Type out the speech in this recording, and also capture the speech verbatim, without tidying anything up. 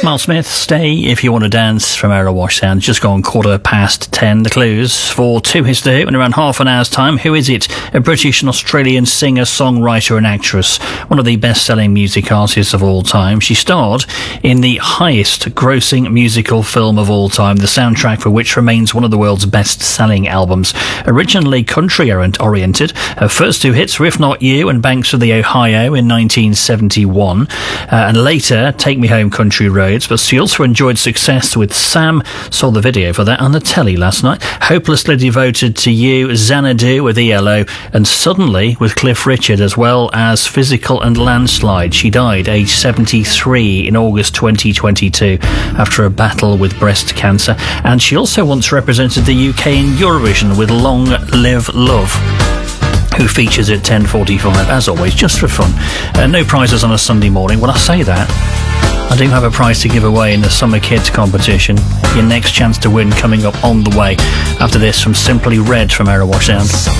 Miles Smith, Stay If You Want to Dance from Aerowash Sound. Just gone quarter past ten. The clues for Two Hits to Hit in around half an hour's time. Who is it? A British and Australian singer, songwriter and actress. One of the best-selling music artists of all time. She starred in the highest-grossing musical film of all time, the soundtrack for which remains one of the world's best-selling albums. Originally country-oriented, her first two hits were If Not You and Banks of the Ohio in nineteen seventy-one, uh, and later Take Me Home Country Roads. But she also enjoyed success with Sam, saw the video for that on the telly last night, Hopelessly Devoted to You, Xanadu with E L O, and Suddenly with Cliff Richard, as well as Physical and Landslide. She died aged seventy-three in August twenty twenty-two after a battle with breast cancer, and she also once represented the U K in Eurovision with Long Live Love, who features at ten forty-five, as always, just for fun. Uh, no prizes on a Sunday morning. When I say that, I do have a prize to give away in the Summer Kids competition. Your next chance to win coming up on the way after this from Simply Red from Aerowash Sound.